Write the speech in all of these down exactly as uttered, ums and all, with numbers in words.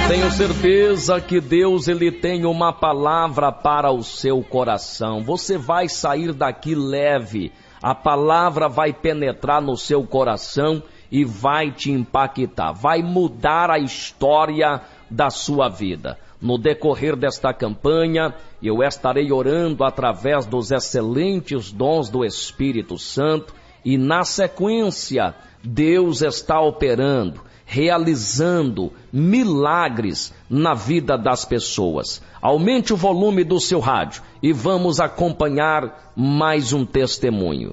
Tenho certeza que Deus, ele tem uma palavra para o seu coração. Você vai sair daqui leve. A palavra vai penetrar no seu coração e vai te impactar. Vai mudar a história da sua vida. No decorrer desta campanha, eu estarei orando através dos excelentes dons do Espírito Santo e, na sequência, Deus está operando, realizando milagres na vida das pessoas. Aumente o volume do seu rádio e vamos acompanhar mais um testemunho.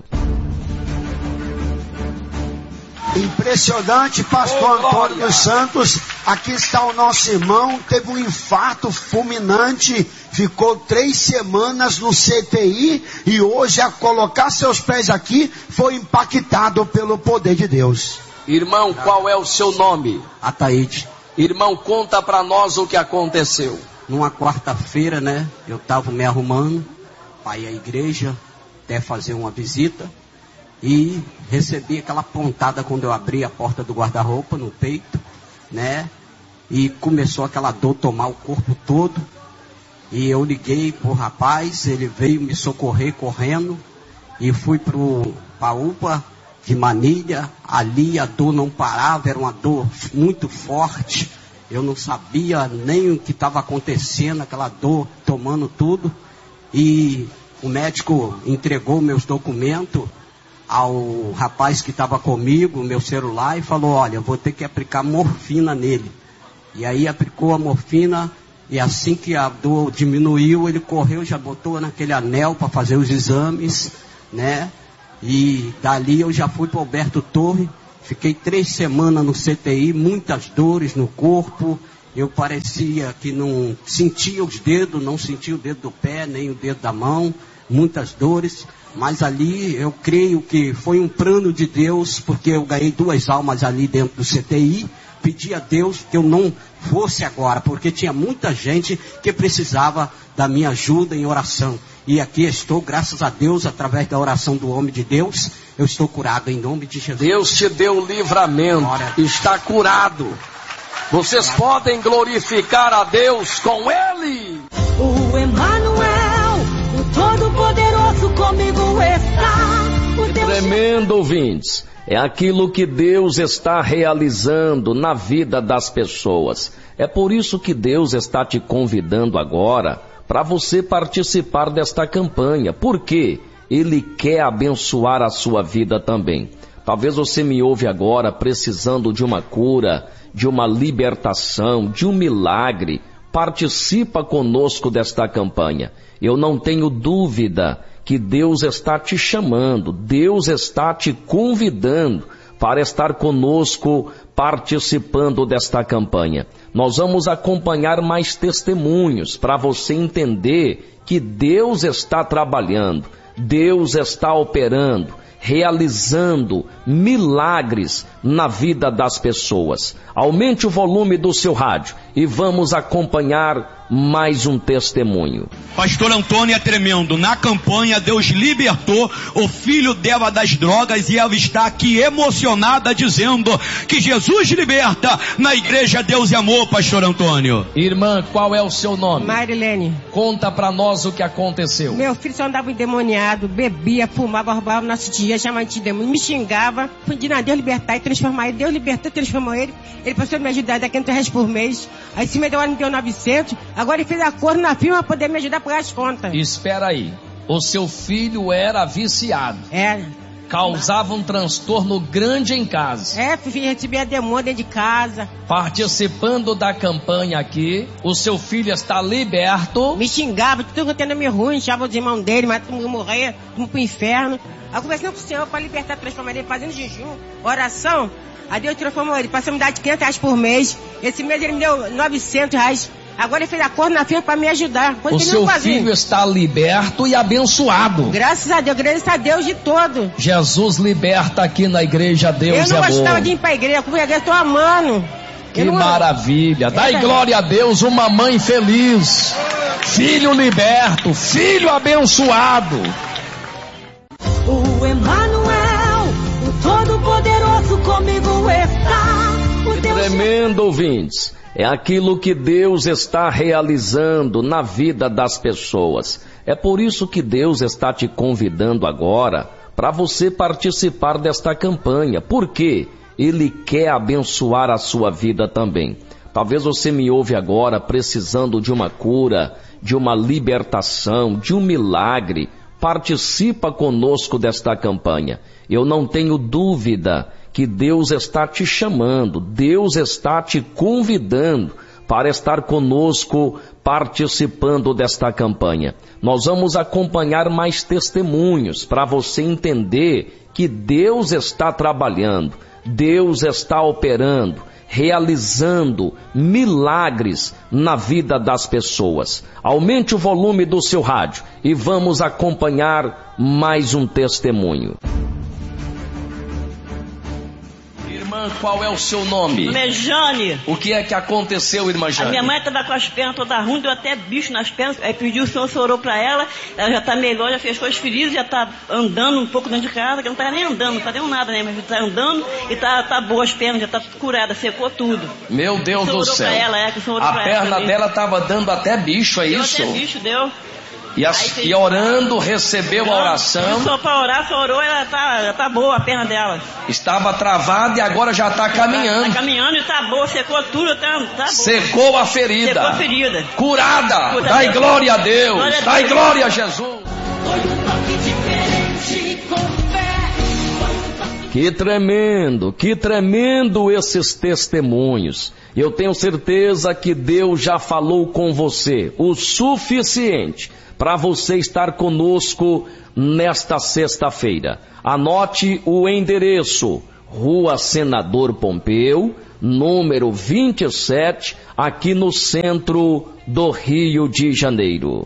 Impressionante, pastor oh, Antônio dos Santos. Aqui está o nosso irmão, teve um infarto fulminante, ficou três semanas no C T I e hoje, a colocar seus pés aqui, foi impactado pelo poder de Deus. Irmão, qual é o seu nome? Ataíde. Irmão, conta para nós o que aconteceu. Numa quarta-feira, né, eu estava me arrumando para ir à igreja, até fazer uma visita. E recebi aquela pontada quando eu abri a porta do guarda-roupa no peito, né? E começou aquela dor tomar o corpo todo. E eu liguei pro rapaz, ele veio me socorrer correndo. E fui pro pra U P A de Manilha. Ali a dor não parava, era uma dor muito forte. Eu não sabia nem o que estava acontecendo, aquela dor tomando tudo. E o médico entregou meus documentos ao rapaz que estava comigo, meu celular, e falou, olha, eu vou ter que aplicar morfina nele. E aí aplicou a morfina, e assim que a dor diminuiu, ele correu, já botou naquele anel para fazer os exames, né? E dali eu já fui para o Alberto Torre, fiquei três semanas no C T I, muitas dores no corpo, eu parecia que não sentia os dedos, não sentia o dedo do pé, nem o dedo da mão, muitas dores. Mas ali eu creio que foi um plano de Deus, porque eu ganhei duas almas ali dentro do C T I. Pedi a Deus que eu não fosse agora, porque tinha muita gente que precisava da minha ajuda em oração. E aqui estou, graças a Deus, através da oração do homem de Deus, eu estou curado em nome de Jesus. Deus te deu livramento, Glória. Está curado. Vocês podem glorificar a Deus com Ele. O Emmanuel, o Todo-Poderoso comigo está. O Deus... Tremendo, ouvintes. É aquilo que Deus está realizando na vida das pessoas. É por isso que Deus está te convidando agora para você participar desta campanha. Por quê? Ele quer abençoar a sua vida também. Talvez você me ouve agora precisando de uma cura, de uma libertação, de um milagre. Participa conosco desta campanha. Eu não tenho dúvida que Deus está te chamando, Deus está te convidando para estar conosco participando desta campanha. Nós vamos acompanhar mais testemunhos para você entender que Deus está trabalhando, Deus está operando, realizando milagres na vida das pessoas. Aumente o volume do seu rádio e vamos acompanhar mais um testemunho. Pastor Antônio é tremendo. Na campanha, Deus libertou o filho dela das drogas e ela está aqui emocionada dizendo que Jesus liberta. Na igreja Deus e Amor, Pastor Antônio. Irmã, qual é o seu nome? Marilene. Conta pra nós o que aconteceu. Meu filho só andava endemoniado, bebia, fumava, roubava o nosso dia, chamava de demônio, me xingava, pedindo a Deus libertar e transformar ele. Deus libertou, transformou ele. Ele passou a me ajudar daqui quinhentos reais por mês. Aí se me deu, me deu novecentos. Agora ele fez acordo na firma para poder me ajudar a pagar as contas. Espera aí. O seu filho era viciado. Era. Causava um transtorno grande em casa. É, filho, recebia demônio dentro de casa. Participando da campanha aqui, o seu filho está liberto. Me xingava, tudo tendo me ruim, chamava os irmãos dele, mas todo mundo morrer, tudo pro inferno. Aí eu conversando com o Senhor para libertar, transformar ele, fazendo jejum, oração. Aí Deus transformou ele, passou a me dar de quinhentos reais por mês. Esse mês ele me deu novecentos reais. Agora ele fez acordo na firma para me ajudar. O seu filho está liberto e abençoado. Graças a Deus, graças a Deus de todo. Jesus liberta aqui na igreja Deus é Amor. Eu não gostava de ir para a igreja, eu estou amando. Que não... maravilha. Dai glória a Deus, uma mãe feliz. Filho liberto, filho abençoado. O Emmanuel, o Todo-Poderoso comigo está. O Deus... Tremendo, ouvintes. é aquilo que Deus está realizando na vida das pessoas. É por isso que Deus está te convidando agora para você participar desta campanha. Por quê? Ele quer abençoar a sua vida também. Talvez você me ouve agora precisando de uma cura, de uma libertação, de um milagre. Participa conosco desta campanha. Eu não tenho dúvida que Deus está te chamando, Deus está te convidando para estar conosco participando desta campanha. Nós vamos acompanhar mais testemunhos para você entender que Deus está trabalhando, Deus está operando, realizando milagres na vida das pessoas. Aumente o volume do seu rádio e vamos acompanhar mais um testemunho. Irmã, qual é o seu nome? Meu nome é Jane. O que é que aconteceu, irmã Jane? A minha mãe estava com as pernas todas ruins, deu até bicho nas pernas. Aí pediu, o senhor orou para ela, ela já está melhor, já fechou as feridas, já está andando um pouco dentro de casa, que não está nem andando, não está nem nada, né? Mas está andando e está tá boa as pernas, já está curada, secou tudo. Meu Deus do céu. Ela, é, que o senhor orou a pra perna ela dela estava dando até bicho, é deu isso? Até bicho, deu. E, as, e orando, recebeu a oração. Só para orar, só orou, ela tá, já tá boa a perna dela. Estava travada e agora já está caminhando. Está caminhando e está boa, secou tudo, tá, tá boa. Secou a ferida. Secou a ferida. Curada. Curada. Dai glória a Deus. Glória a Deus. Dai glória a Jesus. Que tremendo, que tremendo esses testemunhos. Eu tenho certeza que Deus já falou com você o suficiente para você estar conosco nesta sexta-feira. Anote o endereço: Rua Senador Pompeu, número vinte e sete, aqui no centro do Rio de Janeiro.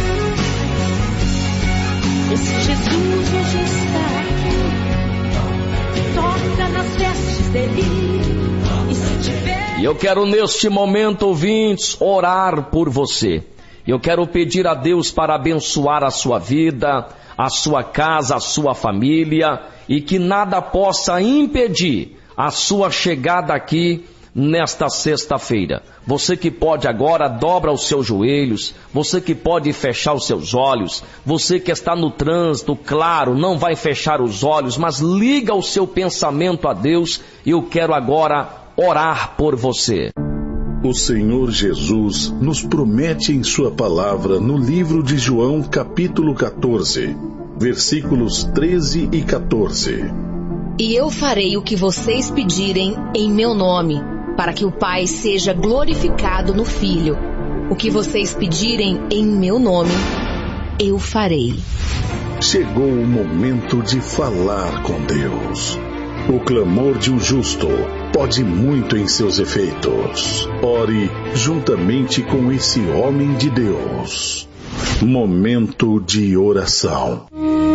Esse Jesus hoje está aqui, toca nas vestes dele. E eu quero neste momento, ouvintes, orar por você. Eu quero pedir a Deus para abençoar a sua vida, a sua casa, a sua família, e que nada possa impedir a sua chegada aqui nesta sexta-feira. Você que pode agora, dobra os seus joelhos. Você que pode fechar os seus olhos. Você que está no trânsito, claro, não vai fechar os olhos, mas liga o seu pensamento a Deus. E eu quero agora orar por você. O Senhor Jesus nos promete em sua palavra no livro de João, capítulo quatorze, versículos treze e quatorze. E eu farei o que vocês pedirem em meu nome, para que o Pai seja glorificado no Filho. O que vocês pedirem em meu nome, eu farei. Chegou o momento de falar com Deus. O clamor de um justo pode muito em seus efeitos. Ore juntamente com esse homem de Deus. Momento de oração.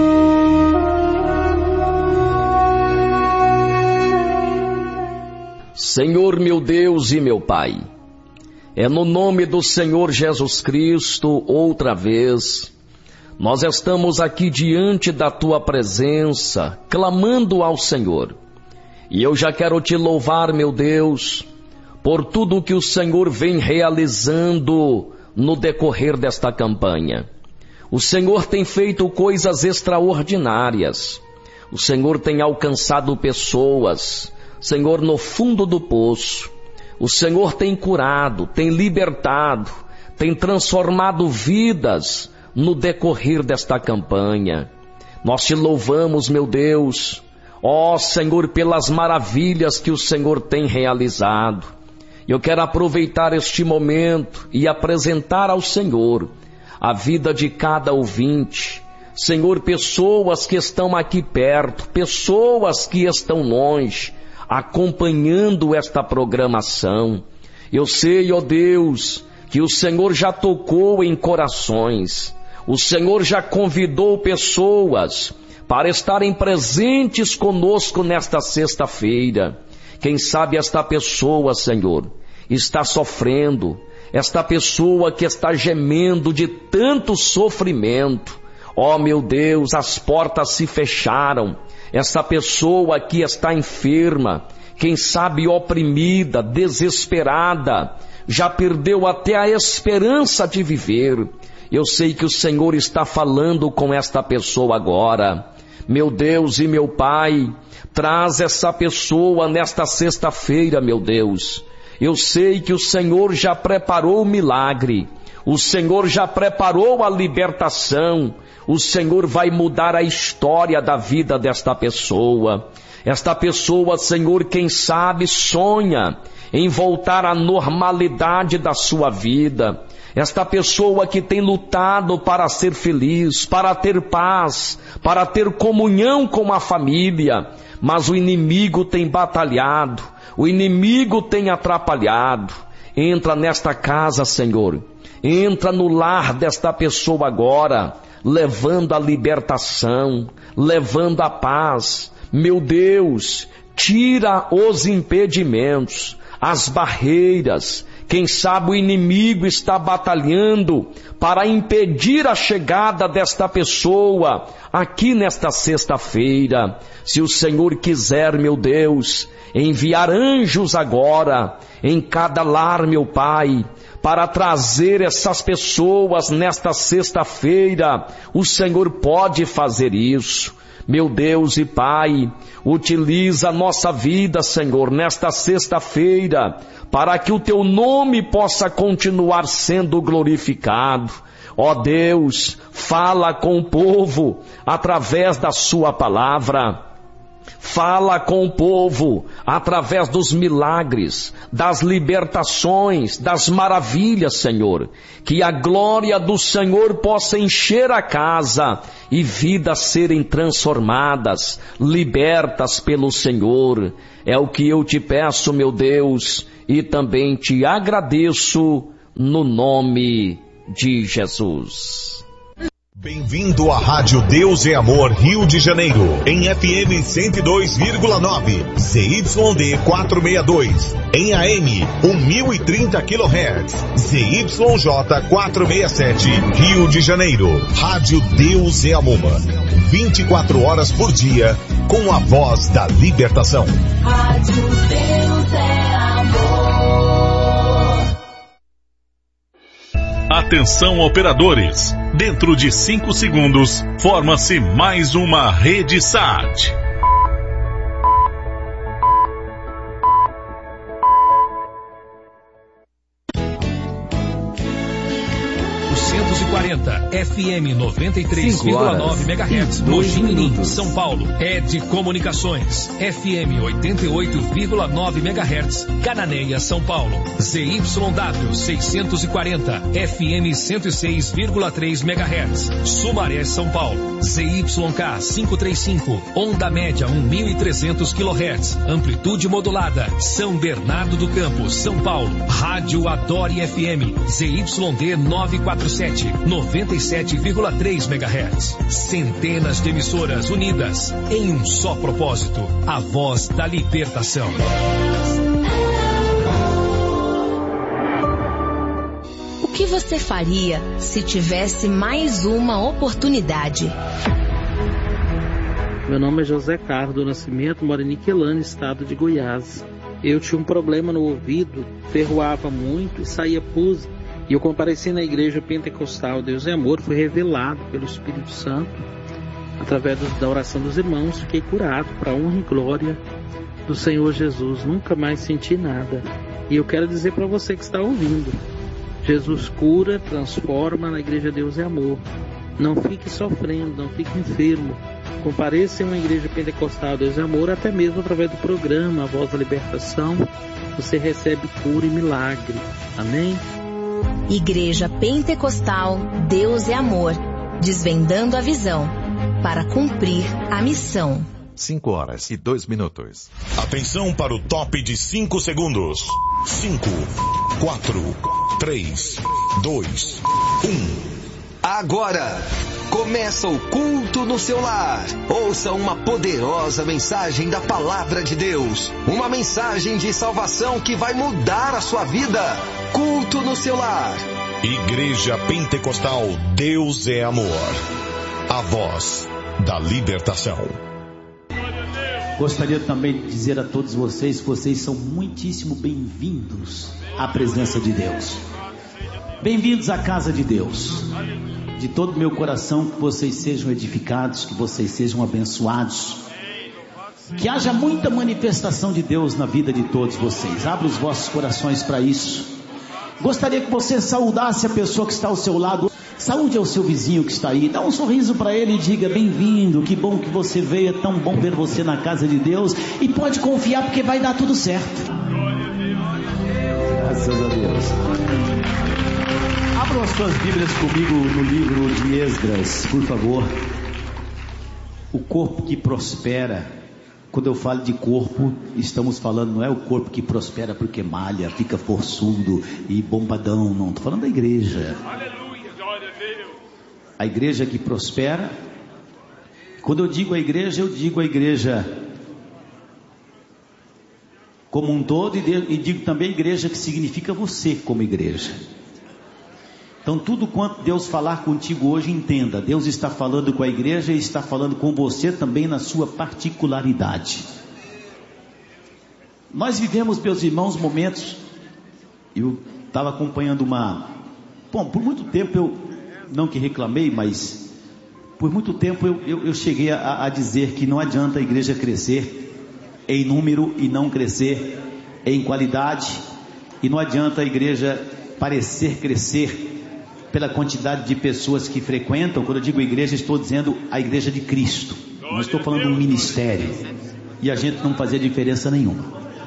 Senhor meu Deus e meu Pai, é no nome do Senhor Jesus Cristo, outra vez, nós estamos aqui diante da Tua presença, clamando ao Senhor. E eu já quero Te louvar, meu Deus, por tudo que o Senhor vem realizando no decorrer desta campanha. O Senhor tem feito coisas extraordinárias. O Senhor tem alcançado pessoas, Senhor, no fundo do poço. O Senhor tem curado, tem libertado, tem transformado vidas no decorrer desta campanha. Nós Te louvamos, meu Deus, ó Senhor, pelas maravilhas que o Senhor tem realizado. Eu quero aproveitar este momento e apresentar ao Senhor a vida de cada ouvinte. Senhor, pessoas que estão aqui perto, pessoas que estão longe, acompanhando esta programação. Eu sei, ó Deus, que o Senhor já tocou em corações. O Senhor já convidou pessoas para estarem presentes conosco nesta sexta-feira. Quem sabe esta pessoa, Senhor, está sofrendo, esta pessoa que está gemendo de tanto sofrimento. Ó meu Deus, as portas se fecharam. Essa pessoa aqui está enferma, quem sabe oprimida, desesperada, já perdeu até a esperança de viver. Eu sei que o Senhor está falando com esta pessoa agora. Meu Deus e meu Pai, traz essa pessoa nesta sexta-feira, meu Deus. Eu sei que o Senhor já preparou o milagre, o Senhor já preparou a libertação, o Senhor vai mudar a história da vida desta pessoa. Esta pessoa, Senhor, quem sabe sonha em voltar à normalidade da sua vida. Esta pessoa que tem lutado para ser feliz, para ter paz, para ter comunhão com a família, mas o inimigo tem batalhado, o inimigo tem atrapalhado. Entra nesta casa, Senhor, entra no lar desta pessoa agora, levando a libertação, levando a paz. Meu Deus, tira os impedimentos, as barreiras. Quem sabe o inimigo está batalhando para impedir a chegada desta pessoa aqui nesta sexta-feira. Se o Senhor quiser, meu Deus, enviar anjos agora em cada lar, meu Pai, para trazer essas pessoas nesta sexta-feira, o Senhor pode fazer isso. Meu Deus e Pai, utiliza a nossa vida, Senhor, nesta sexta-feira, para que o Teu nome possa continuar sendo glorificado. Ó Deus, fala com o povo através da Sua palavra. Fala com o povo através dos milagres, das libertações, das maravilhas, Senhor. Que a glória do Senhor possa encher a casa e vidas serem transformadas, libertas pelo Senhor. É o que eu te peço, meu Deus, e também te agradeço no nome de Jesus. Bem-vindo à Rádio Deus é Amor Rio de Janeiro, em F M cento e dois vírgula nove, Z Y D quatrocentos e sessenta e dois, em A M mil e trinta quilohertz, Z Y J quatrocentos e sessenta e sete, Rio de Janeiro. Rádio Deus é Amor, vinte e quatro horas por dia, com a voz da libertação. Rádio Deus é Amor. Atenção, operadores! Dentro de cinco segundos, forma-se mais uma rede S A T. oitocentos e quarenta, F M noventa e três vírgula nove megahertz, Mogi, São Paulo. É de Comunicações, F M oitenta e oito vírgula nove megahertz, Cananéia, São Paulo. Z Y W seiscentos e quarenta, F M cento e seis vírgula três megahertz, Sumaré, São Paulo. Z Y K quinhentos e trinta e cinco, onda média mil e trezentos quilohertz, amplitude modulada, São Bernardo do Campo, São Paulo. Rádio Adore F M, Z Y D novecentos e quarenta e sete, noventa e sete vírgula três megahertz. Centenas de emissoras unidas em um só propósito, a voz da libertação. O que você faria se tivesse mais uma oportunidade? Meu nome é José Carlos do Nascimento, moro em Niquelândia, estado de Goiás. Eu tinha um problema no ouvido, ferroava muito e saía pus. E eu compareci na igreja pentecostal Deus é Amor, fui revelado pelo Espírito Santo, através da oração dos irmãos, fiquei curado para a honra e glória do Senhor Jesus, nunca mais senti nada. E eu quero dizer para você que está ouvindo, Jesus cura, transforma, na igreja Deus é Amor. Não fique sofrendo, não fique enfermo. Compareça em uma igreja pentecostal Deus é Amor, até mesmo através do programa A Voz da Libertação, você recebe cura e milagre. Amém? Igreja Pentecostal Deus é Amor, desvendando a visão para cumprir a missão. cinco horas e dois minutos. Atenção para o top de cinco segundos. cinco, quatro, três, dois, um. Agora começa o culto no seu lar. Ouça uma poderosa mensagem da Palavra de Deus. Uma mensagem de salvação que vai mudar a sua vida. Culto no seu lar. Igreja Pentecostal Deus é Amor. A a voz da libertação. Gostaria também de dizer a todos vocês que vocês são muitíssimo bem-vindos à presença de Deus. Bem-vindos à casa de Deus. De todo o meu coração, que vocês sejam edificados, que vocês sejam abençoados. Que haja muita manifestação de Deus na vida de todos vocês. Abra os vossos corações para isso. Gostaria que você saudasse a pessoa que está ao seu lado. Saúde ao seu vizinho que está aí. Dá um sorriso para ele e diga: bem-vindo, que bom que você veio. É tão bom ver você na casa de Deus. E pode confiar, porque vai dar tudo certo. Graças a Deus. Abram as suas Bíblias comigo no livro de Esdras, por favor. O corpo que prospera. Quando eu falo de corpo, estamos falando, não é o corpo que prospera porque malha, fica forçudo e bombadão, não. Estou falando da igreja. Aleluia, glória a Deus. A igreja que prospera. Quando eu digo a igreja, eu digo a igreja como um todo, e digo também igreja, que significa você como igreja. Então tudo quanto Deus falar contigo hoje, entenda, Deus está falando com a igreja e está falando com você também na sua particularidade. Nós vivemos, meus irmãos, momentos, eu estava acompanhando uma, bom, por muito tempo eu, não que reclamei, mas por muito tempo eu, eu, eu cheguei a, a dizer que não adianta a igreja crescer em número e não crescer em qualidade, e não adianta a igreja parecer crescer pela quantidade de pessoas que frequentam. Quando eu digo igreja, estou dizendo a igreja de Cristo. Não estou falando um ministério. E a gente não fazia diferença nenhuma.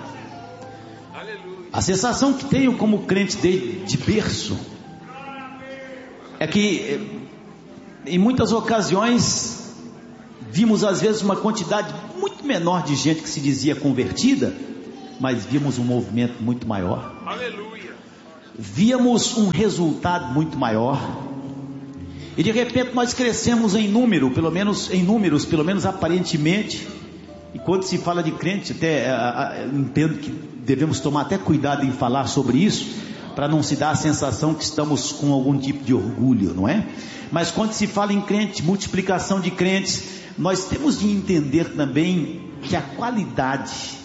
A sensação que tenho como crente de, de berço é que em muitas ocasiões vimos às vezes uma quantidade muito menor de gente que se dizia convertida, mas vimos um movimento muito maior. Aleluia. Víamos um resultado muito maior, e de repente nós crescemos em número, pelo menos em números, pelo menos aparentemente. E quando se fala de crente, até a, a, entendo que devemos tomar até cuidado em falar sobre isso, para não se dar a sensação que estamos com algum tipo de orgulho, não é? Mas quando se fala em crente, multiplicação de crentes, nós temos de entender também que a qualidade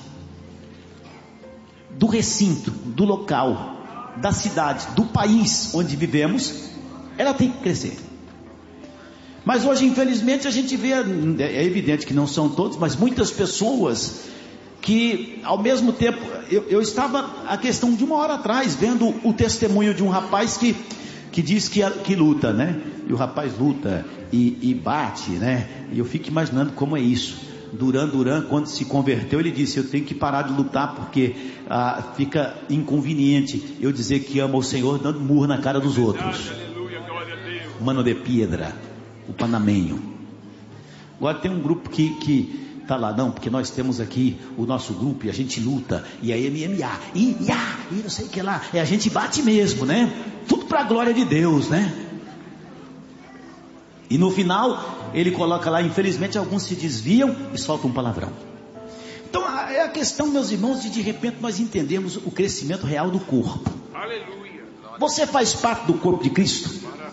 do recinto, do local, da cidade, do país onde vivemos, ela tem que crescer. Mas hoje, infelizmente, a gente vê, é evidente que não são todos, mas muitas pessoas que, ao mesmo tempo, eu, eu estava, a questão de uma hora atrás, vendo o testemunho de um rapaz que, que diz que, que luta, né? E o rapaz luta e, e bate, né? E eu fico imaginando como é isso. Duran Duran, quando se converteu, ele disse: eu tenho que parar de lutar, porque ah, fica inconveniente eu dizer que amo o Senhor dando murro na cara dos outros. Mano de Piedra, o panamenho. Agora tem um grupo que que está lá, não, porque nós temos aqui o nosso grupo e a gente luta, e a M M A, e, e, a, e não sei o que lá, e a gente bate mesmo, né? Tudo para a glória de Deus, né? E no final, ele coloca lá, infelizmente alguns se desviam e soltam um palavrão. Então é a questão, meus irmãos, de de repente nós entendemos o crescimento real do corpo. Aleluia. Você faz parte do corpo de Cristo?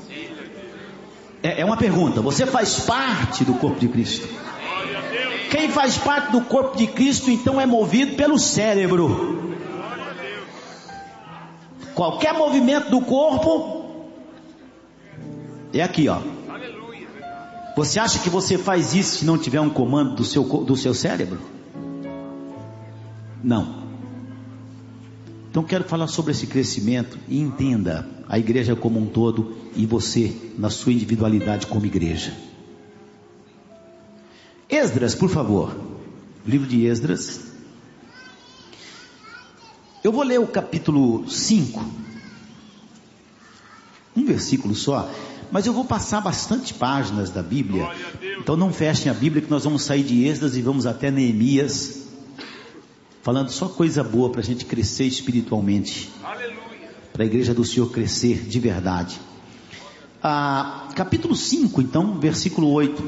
É, é uma pergunta. Você faz parte do corpo de Cristo? Quem faz parte do corpo de Cristo, então, é movido pelo cérebro. Qualquer movimento do corpo é aqui, ó. Você acha que você faz isso se não tiver um comando do seu, do seu cérebro? Não. Então quero falar sobre esse crescimento e entenda a igreja como um todo e você na sua individualidade como igreja. Esdras, por favor. Livro de Esdras. Eu vou ler o capítulo cinco. Um versículo só. Mas eu vou passar bastante páginas da Bíblia. Então não fechem a Bíblia, que nós vamos sair de Esdras e vamos até Neemias, falando só coisa boa para a gente crescer espiritualmente, para a igreja do Senhor crescer de verdade. Ah, capítulo cinco, então, versículo oito.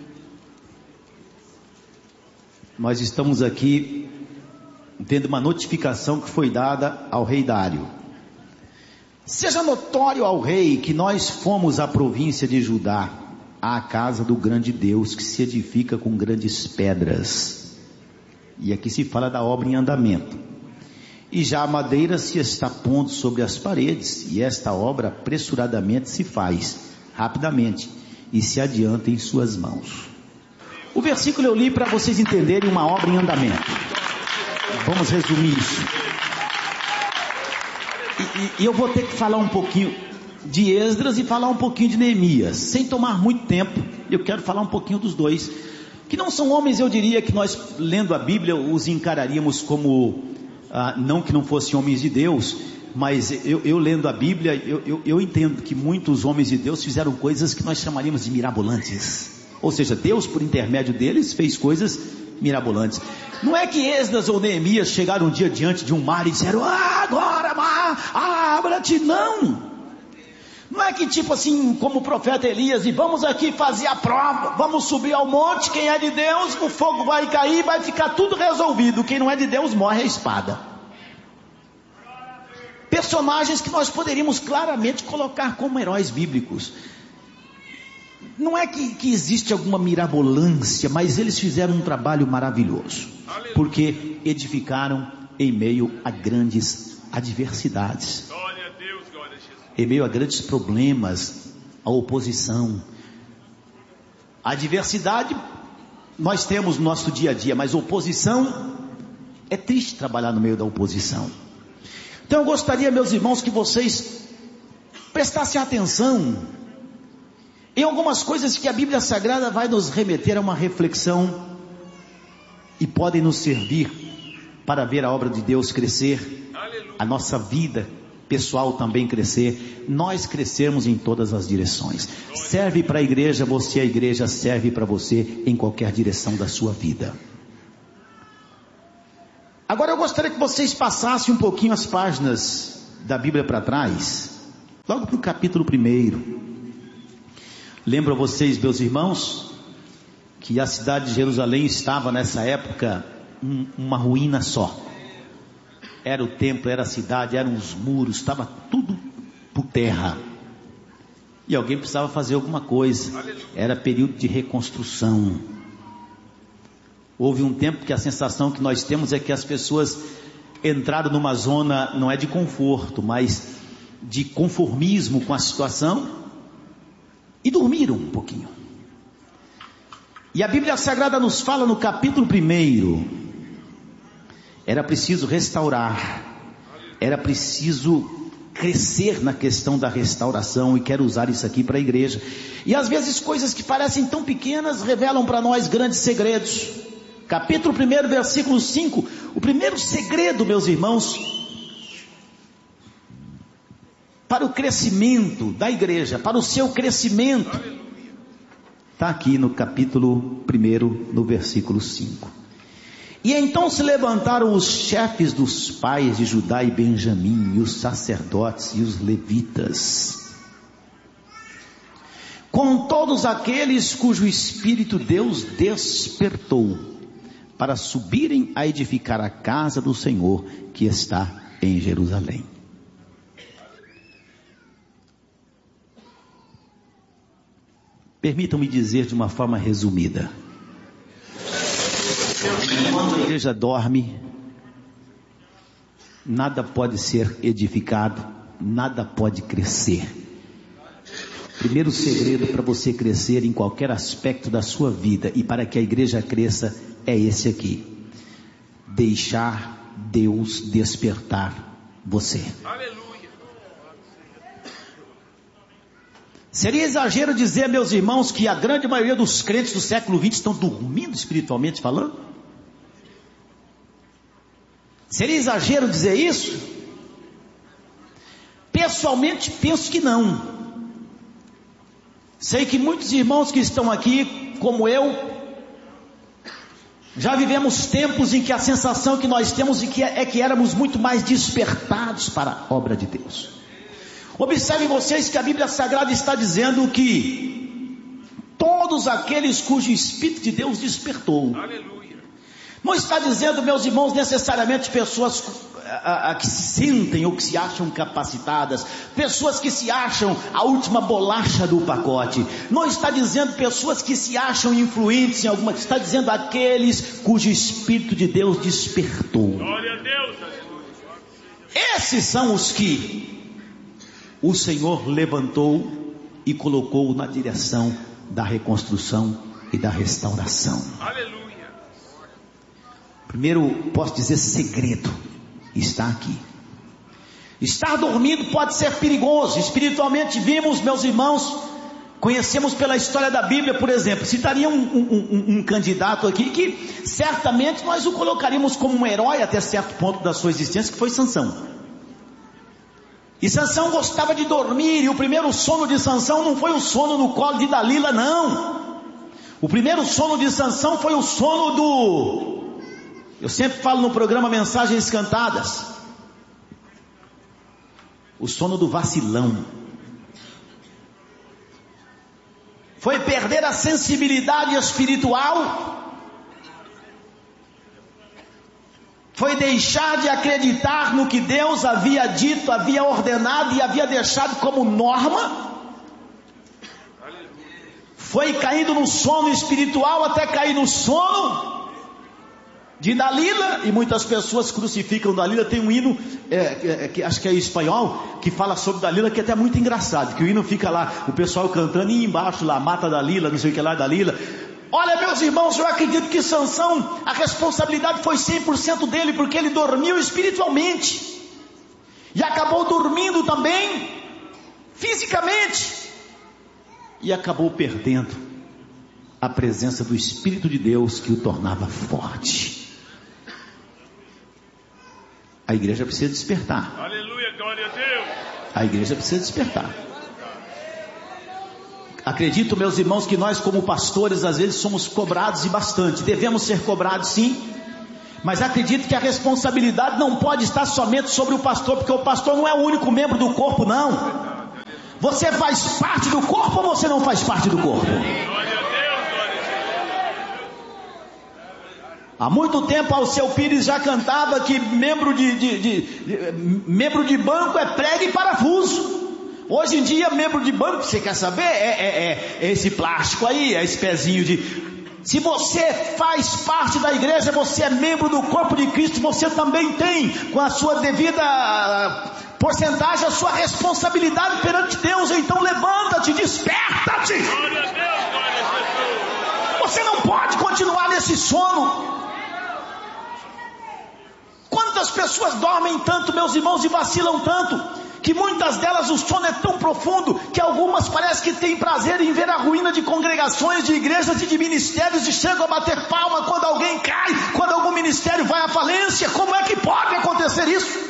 Nós estamos aqui tendo uma notificação que foi dada ao rei Dário. Seja notório ao rei que nós fomos à província de Judá, à casa do grande Deus, que se edifica com grandes pedras. E aqui se fala da obra em andamento. E já a madeira se está pondo sobre as paredes, e esta obra apressuradamente se faz, rapidamente, e se adianta em suas mãos. O versículo eu li para vocês entenderem uma obra em andamento. Vamos resumir isso. E, e, e eu vou ter que falar um pouquinho de Esdras e falar um pouquinho de Neemias, sem tomar muito tempo. Eu quero falar um pouquinho dos dois, que não são homens, eu diria que nós, lendo a Bíblia, os encararíamos como, ah, não que não fossem homens de Deus, mas eu, eu lendo a Bíblia, eu, eu, eu entendo que muitos homens de Deus fizeram coisas que nós chamaríamos de mirabolantes. Ou seja, Deus, por intermédio deles, fez coisas mirabolantes. Não é que Esdras ou Neemias chegaram um dia diante de um mar e disseram: ah, agora mar, abra-te. Não. Não é que tipo assim, como o profeta Elias, e vamos aqui fazer a prova, vamos subir ao monte, quem é de Deus, o fogo vai cair, vai ficar tudo resolvido. Quem não é de Deus morre a espada. Personagens que nós poderíamos claramente colocar como heróis bíblicos. Não é que, que existe alguma mirabolância, mas eles fizeram um trabalho maravilhoso, porque edificaram em meio a grandes adversidades, em meio a grandes problemas, a oposição. A adversidade nós temos no nosso dia a dia, mas oposição, é triste trabalhar no meio da oposição. Então eu gostaria, meus irmãos, que vocês prestassem atenção em algumas coisas que a Bíblia Sagrada vai nos remeter a uma reflexão e podem nos servir para ver a obra de Deus crescer, a nossa vida pessoal também crescer, nós crescermos em todas as direções. Serve para a igreja, você, a igreja serve para você em qualquer direção da sua vida. Agora eu gostaria que vocês passassem um pouquinho as páginas da Bíblia para trás, logo para o capítulo primeiro. Lembro a vocês, meus irmãos, que a cidade de Jerusalém estava nessa época um, uma ruína só. Era o templo, era a cidade, eram os muros, estava tudo por terra. E alguém precisava fazer alguma coisa. Era período de reconstrução. Houve um tempo que a sensação que nós temos é que as pessoas entraram numa zona, não é de conforto, mas de conformismo com a situação, e dormiram um pouquinho. E a Bíblia Sagrada nos fala no capítulo primeiro, era preciso restaurar, era preciso crescer na questão da restauração, e quero usar isso aqui para a igreja. E às vezes coisas que parecem tão pequenas revelam para nós grandes segredos. Capítulo primeiro, versículo cinco, o primeiro segredo, meus irmãos, para o crescimento da igreja, para o seu crescimento, está aqui no capítulo primeiro, no versículo cinco. E então se levantaram os chefes dos pais de Judá e Benjamim, e os sacerdotes e os levitas, com todos aqueles cujo espírito Deus despertou, para subirem a edificar a casa do Senhor que está em Jerusalém. Permitam-me dizer de uma forma resumida: quando a igreja dorme, nada pode ser edificado, nada pode crescer. Primeiro segredo para você crescer em qualquer aspecto da sua vida e para que a igreja cresça é esse aqui: deixar Deus despertar você. Aleluia. Seria exagero dizer, meus irmãos, que a grande maioria dos crentes do século vinte estão dormindo espiritualmente falando? Seria exagero dizer isso? Pessoalmente penso que não. Sei que muitos irmãos que estão aqui, como eu, já vivemos tempos em que a sensação que nós temos é que éramos muito mais despertados para a obra de Deus. Observem vocês que a Bíblia Sagrada está dizendo que todos aqueles cujo Espírito de Deus despertou. Aleluia. Não está dizendo, meus irmãos, necessariamente pessoas a, a, que se sentem ou que se acham capacitadas, pessoas que se acham a última bolacha do pacote. Não está dizendo pessoas que se acham influentes em alguma, está dizendo aqueles cujo Espírito de Deus despertou. Glória a Deus. Esses são os que o Senhor levantou e colocou na direção da reconstrução e da restauração. Aleluia. Primeiro, posso dizer, segredo está aqui. Estar dormindo pode ser perigoso. Espiritualmente vimos, meus irmãos, conhecemos pela história da Bíblia, por exemplo, citaria um, um, um, um candidato aqui que certamente nós o colocaríamos como um herói até certo ponto da sua existência, que foi Sansão. E Sansão gostava de dormir, e o primeiro sono de Sansão não foi o sono no colo de Dalila, não. O primeiro sono de Sansão foi o sono do... Eu sempre falo no programa Mensagens Cantadas, o sono do vacilão. Foi perder a sensibilidade espiritual, foi deixar de acreditar no que Deus havia dito, havia ordenado e havia deixado como norma, foi caindo no sono espiritual até cair no sono de Dalila, e muitas pessoas crucificam Dalila. Tem um hino, é, é, que acho que é espanhol, que fala sobre Dalila, que é até muito engraçado, que o hino fica lá, o pessoal cantando, e embaixo lá, mata Dalila, não sei o que lá, Dalila. Olha, meus irmãos, eu acredito que Sansão, a responsabilidade foi cem por cento dele, porque ele dormiu espiritualmente, e acabou dormindo também, fisicamente, e acabou perdendo a presença do Espírito de Deus, que o tornava forte. A igreja precisa despertar. Aleluia, glória a Deus. A igreja precisa despertar. Acredito, meus irmãos, que nós como pastores às vezes somos cobrados e bastante. Devemos ser cobrados, sim. Mas acredito que a responsabilidade não pode estar somente sobre o pastor, porque o pastor não é o único membro do corpo, não. Você faz parte do corpo ou você não faz parte do corpo? Há muito tempo Alceu Pires já cantava que membro de, de, de, de, membro de banco é prego e parafuso. Hoje em dia, membro de banco, você quer saber? É, é, é esse plástico aí, é esse pezinho de... Se você faz parte da igreja, você é membro do corpo de Cristo, você também tem, com a sua devida porcentagem, a sua responsabilidade perante Deus. Então levanta-te, desperta-te. Você não pode continuar nesse sono. Quantas pessoas dormem tanto, meus irmãos, e vacilam tanto, que muitas delas o sono é tão profundo, que algumas parece que têm prazer em ver a ruína de congregações, de igrejas e de ministérios, e chegam a bater palma quando alguém cai, quando algum ministério vai à falência. Como é que pode acontecer isso?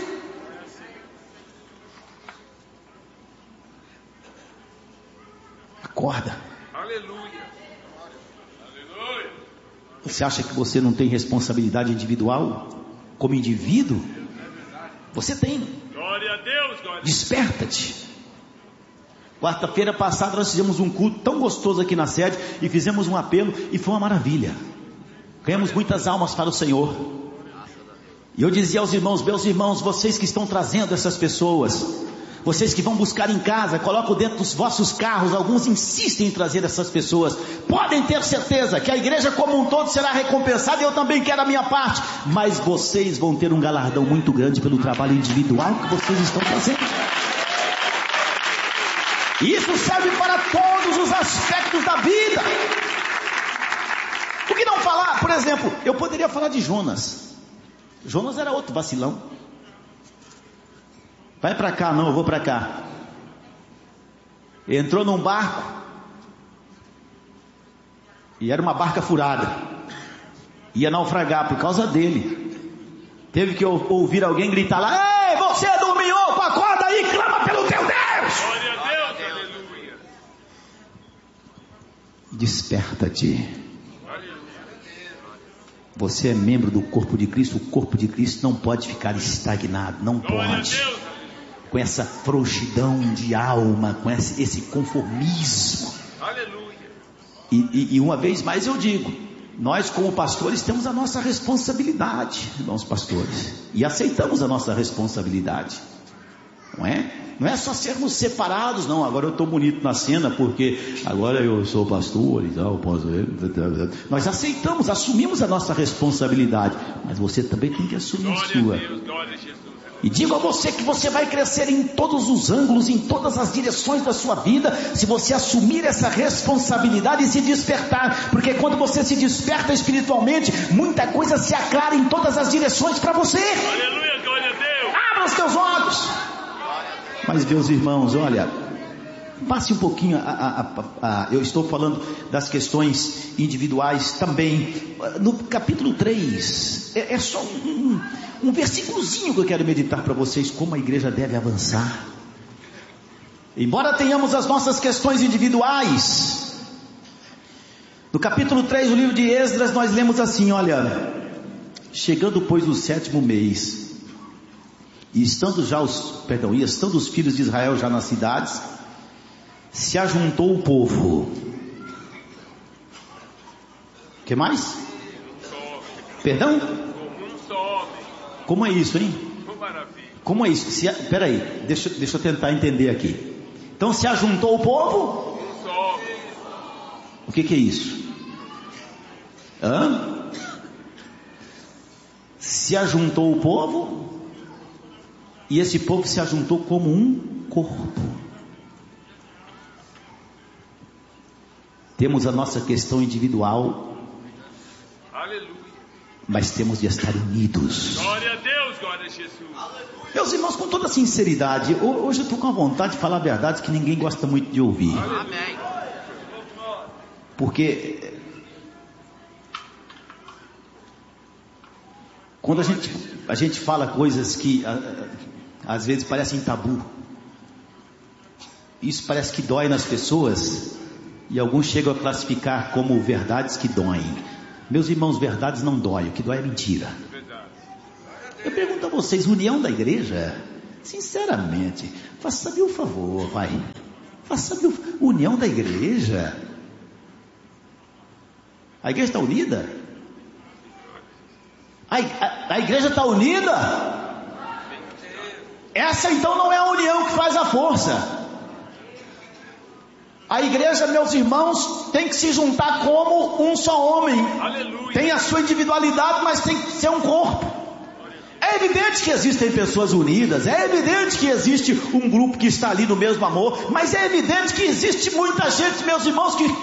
Acorda. Aleluia. Aleluia. Você acha que você não tem responsabilidade individual? Como indivíduo? Você tem. Glória a Deus, glória. Desperta-te. Quarta-feira passada nós fizemos um culto tão gostoso aqui na sede, e fizemos um apelo, e foi uma maravilha. Ganhamos muitas almas para o Senhor. E eu dizia aos irmãos, meus irmãos, vocês que estão trazendo essas pessoas, vocês que vão buscar em casa, colocam dentro dos vossos carros, alguns insistem em trazer essas pessoas, podem ter certeza que a igreja como um todo será recompensada, e eu também quero a minha parte, mas vocês vão ter um galardão muito grande pelo trabalho individual que vocês estão fazendo. Isso serve para todos os aspectos da vida. Por que não falar, por exemplo, eu poderia falar de Jonas. Jonas era outro vacilão. Vai para cá, não, eu vou para cá. Entrou num barco, e era uma barca furada, ia naufragar por causa dele. Teve que ouvir alguém gritar lá: ei, você é do minhoco, acorda aí, clama pelo teu Deus. Glória a Deus, aleluia. Desperta-te. Você é membro do corpo de Cristo. O corpo de Cristo não pode ficar estagnado, não pode, com essa frouxidão de alma, com esse, esse conformismo. Aleluia. E, e, e uma vez mais eu digo, Nós, como pastores, temos a nossa responsabilidade, irmãos pastores, e aceitamos a nossa responsabilidade, não é? Não é só sermos separados, não. Agora eu estou bonito na cena porque agora eu sou pastor e tal. Nós aceitamos, assumimos a nossa responsabilidade, mas você também tem que assumir a sua. E digo a você que você vai crescer em todos os ângulos, em todas as direções da sua vida, se você assumir essa responsabilidade e se despertar, porque quando você se desperta espiritualmente, muita coisa se aclara em todas as direções para você. Aleluia, glória a Deus. Abra os teus olhos. Mas meus irmãos, olha, passe um pouquinho, a, a, a, a, eu estou falando das questões individuais também, no capítulo três, é, é só um, um versículozinho que eu quero meditar para vocês, como a igreja deve avançar. Embora tenhamos as nossas questões individuais, no capítulo três do livro de Esdras nós lemos assim, olha, chegando pois o sétimo mês, e estando já os, perdão, e estando os filhos de Israel já nas cidades, se ajuntou o povo. O que mais? Perdão? Como é isso, hein? Como é isso? Se, peraí, deixa, deixa eu tentar entender aqui. Então se ajuntou o povo? O que, que é isso? Hã? Se ajuntou o povo? E esse povo se ajuntou como um corpo. Temos a nossa questão individual. Aleluia. Mas temos de estar unidos. Glória a Deus, glória a Jesus. Meus irmãos, com toda sinceridade, hoje eu estou com a vontade de falar verdades que ninguém gosta muito de ouvir. Amém. Porque quando a gente, a gente fala coisas que às vezes parecem tabu, isso parece que dói nas pessoas, e alguns chegam a classificar como verdades que doem. Meus irmãos, verdades não doem, o que dói é mentira. Eu pergunto a vocês, união da igreja? Sinceramente, faça-me um favor, vai. Faça-me um... união da igreja? A igreja está unida? A, a, a igreja está unida? Essa então não é a união que faz a força. A igreja, meus irmãos, tem que se juntar como um só homem. Aleluia. Tem a sua individualidade, mas tem que ser um corpo. É evidente que existem pessoas unidas, é evidente que existe um grupo que está ali no mesmo amor, mas é evidente que existe muita gente, meus irmãos, que